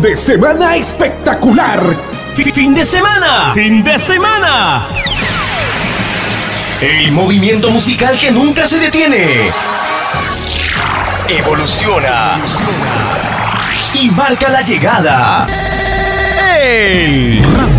de semana espectacular. ¡Fin de semana! ¡Fin de semana! El movimiento musical que nunca se detiene. Evoluciona. Y marca la llegada. El